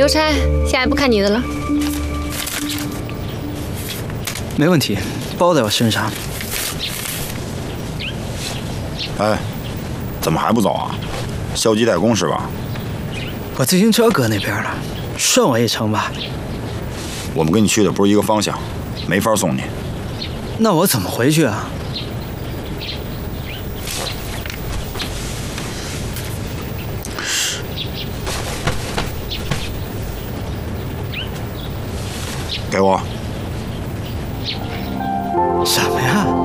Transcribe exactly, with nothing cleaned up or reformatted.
邮差，下一步看你的了。 没问题，包在我身上。 哎，怎么还不走啊？消极怠工是吧？ 我自行车搁那边了，顺我一程吧。 我们跟你去的不是一个方向，没法送你。 那我怎么回去啊？ 给我。 什么呀？